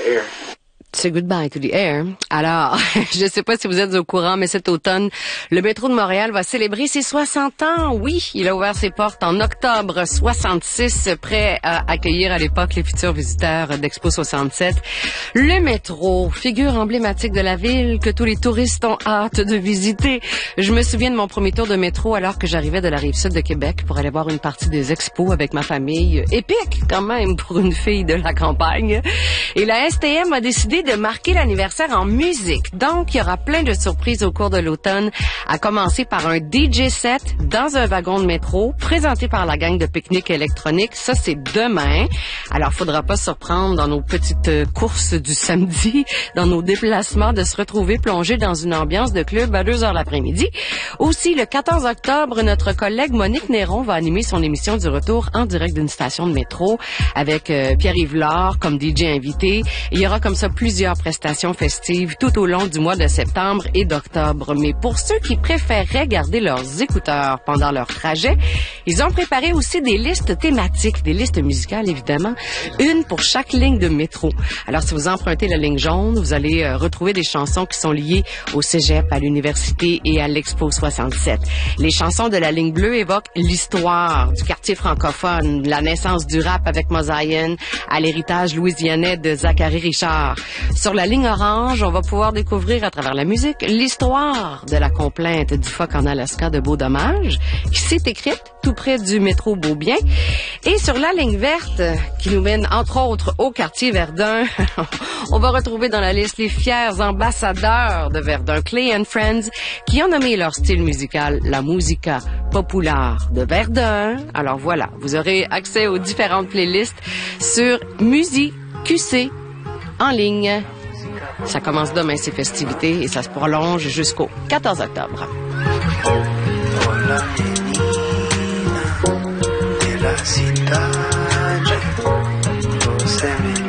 air. C'est Goodbye to the Air. Alors, je ne sais pas si vous êtes au courant, mais cet automne, le métro de Montréal va célébrer ses 60 ans. Oui, il a ouvert ses portes en octobre 66, prêt à accueillir à l'époque les futurs visiteurs d'Expo 67. Le métro, figure emblématique de la ville que tous les touristes ont hâte de visiter. Je me souviens de mon premier tour de métro alors que j'arrivais de la Rive-Sud de Québec pour aller voir une partie des expos avec ma famille. Épique, quand même, pour une fille de la campagne. Et la STM a décidé de marquer l'anniversaire en musique. Donc, il y aura plein de surprises au cours de l'automne, à commencer par un DJ set dans un wagon de métro, présenté par la gang de pique-nique électronique. Ça, c'est demain. Alors, faudra pas se surprendre dans nos petites courses du samedi, dans nos déplacements, de se retrouver plongés dans une ambiance de club à 2 heures l'après-midi. Aussi, le 14 octobre, notre collègue Monique Néron va animer son émission du retour en direct d'une station de métro avec Pierre-Yves Lard comme DJ invité. Il y aura comme ça plusieurs prestations festives tout au long du mois de septembre et d'octobre. Mais pour ceux qui préféreraient garder leurs écouteurs pendant leur trajet, ils ont préparé aussi des listes thématiques, des listes musicales évidemment, une pour chaque ligne de métro. Alors si vous empruntez la ligne jaune, vous allez retrouver des chansons qui sont liées au cégep, à l'université et à l'Expo 67. Les chansons de la ligne bleue évoquent l'histoire du quartier francophone, la naissance du rap avec Mosaïen, à l'héritage louisianais de Zachary Richard. Sur la ligne orange, on va pouvoir découvrir à travers la musique l'histoire de la complainte du phoque en Alaska de Beau-Dommage, qui s'est écrite tout près du métro Beaubien. Et sur la ligne verte, qui nous mène entre autres au quartier Verdun, on va retrouver dans la liste les fiers ambassadeurs de Verdun, Clay and Friends, qui ont nommé leur style musical la musica populaire de Verdun. Alors voilà, vous aurez accès aux différentes playlists sur Musique QC en ligne. Ça commence demain, ces festivités, et ça se prolonge jusqu'au 14 octobre. Hola, menina de la cidade, você me